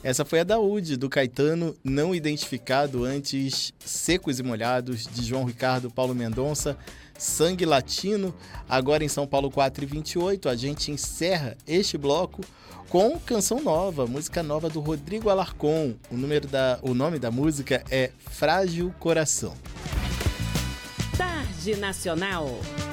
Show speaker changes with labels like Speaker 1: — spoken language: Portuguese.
Speaker 1: Essa foi a Daúde, do Caetano, Não Identificado, antes Secos e Molhados, de João Ricardo, Paulo Mendonça, Sangue Latino. Agora em São Paulo 4h28, a gente encerra este bloco com canção nova, música nova do Rodrigo Alarcon. O nome da música é Frágil Coração.
Speaker 2: Tarde Nacional.